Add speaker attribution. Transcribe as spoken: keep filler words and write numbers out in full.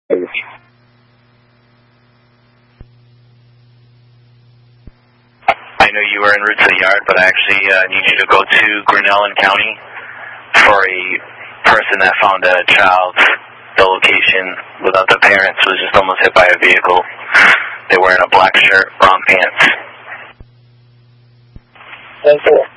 Speaker 1: I know you were en route to the yard, but I actually uh, need you to go to Grinnell County for a person that found a child. The location without the parents was just almost hit by a vehicle. They were wearing a black shirt, brown pants.
Speaker 2: Thank you.